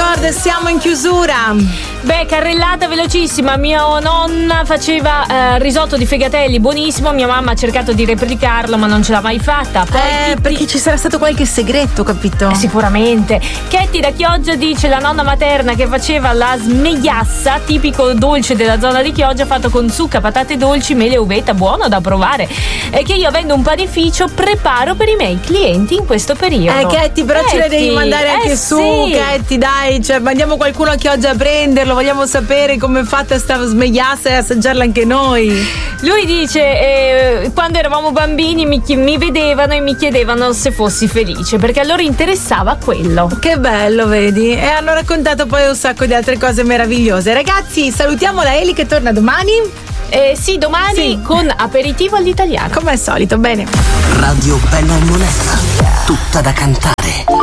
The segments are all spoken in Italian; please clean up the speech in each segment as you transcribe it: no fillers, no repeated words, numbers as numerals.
Nord, siamo in chiusura. Beh, carrellata velocissima. Mia nonna faceva risotto di fegatelli, buonissimo. Mia mamma ha cercato di replicarlo, ma non ce l'ha mai fatta. Poi perché ci sarà stato qualche segreto, capito? Sicuramente. Chetti da Chioggia dice: la nonna materna che faceva la smegliassa, tipico dolce della zona di Chioggia, fatto con zucca, patate dolci, mele e uvetta, buono da provare. Che io, avendo un panificio, preparo per i miei clienti in questo periodo. Chetti, però ce le devi mandare anche su, sì. Chetti, dai, cioè mandiamo qualcuno a Chioggia a prenderlo, vogliamo sapere come è fatta sta smegliassa e assaggiarla anche noi. Lui dice: quando eravamo bambini mi vedevano e mi chiedevano se fossi felice, perché a loro interessava quello. Che bello, vedi? E hanno raccontato poi un sacco di altre cose meravigliose. Ragazzi, salutiamo la Eli che torna domani. Sì, domani con aperitivo all'italiano. Come al solito, bene. Radio Bella e Monella, tutta da cantare.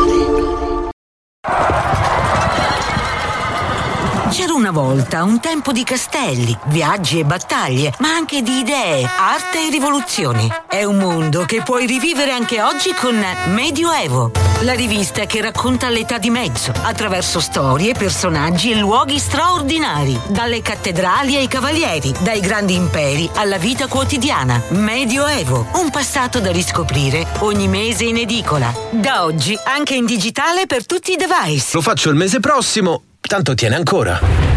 C'era una volta un tempo di castelli, viaggi e battaglie, ma anche di idee, arte e rivoluzioni. È un mondo che puoi rivivere anche oggi con Medioevo, la rivista che racconta l'età di mezzo, attraverso storie, personaggi e luoghi straordinari, dalle cattedrali ai cavalieri, dai grandi imperi alla vita quotidiana. Medioevo, un passato da riscoprire ogni mese in edicola. Da oggi anche in digitale per tutti i device. Lo faccio il mese prossimo. Tanto tiene ancora.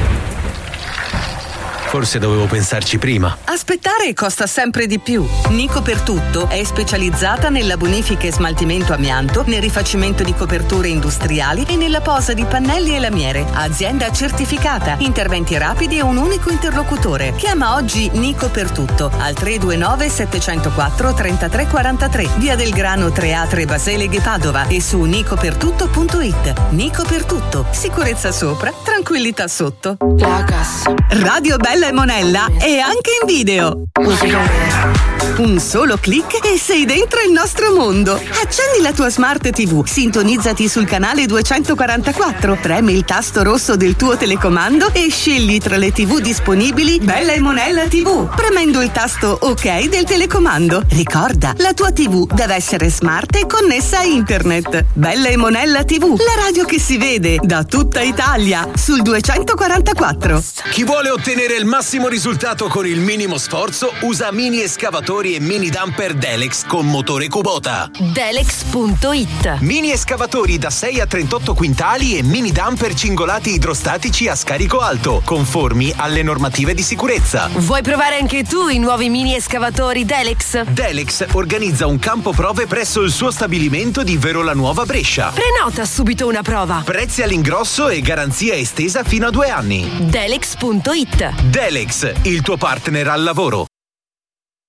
Forse dovevo pensarci prima. Aspettare costa sempre di più. Nico per Tutto è specializzata nella bonifica e smaltimento amianto, nel rifacimento di coperture industriali e nella posa di pannelli e lamiere. Azienda certificata, interventi rapidi e un unico interlocutore. Chiama oggi Nico per Tutto al 329 704 3343, via del Grano 3A3 Baseleghe Padova e su nicopertutto.it. Nico per Tutto, sicurezza sopra, tranquillità sotto. Radio Bella e Monella è anche in video. Un solo click e sei dentro il nostro mondo. Accendi la tua Smart TV, sintonizzati sul canale 244, premi il tasto rosso del tuo telecomando e scegli tra le TV disponibili Bella e Monella TV, premendo il tasto OK del telecomando. Ricorda, la tua TV deve essere smart e connessa a internet. Bella e Monella TV, la radio che si vede da tutta Italia sul 244. Chi vuole ottenere il massimo risultato con il minimo sforzo usa mini escavatori e mini dumper Delex con motore Kubota. Delex.it. Mini escavatori da 6 a 38 quintali e mini dumper cingolati idrostatici a scarico alto, conformi alle normative di sicurezza. Vuoi provare anche tu i nuovi mini escavatori Delex? Delex organizza un campo prove presso il suo stabilimento di Verola Nuova Brescia. Prenota subito una prova. Prezzi all'ingrosso e garanzia estesa fino a 2 anni. Delex.it. Delex, il tuo partner al lavoro.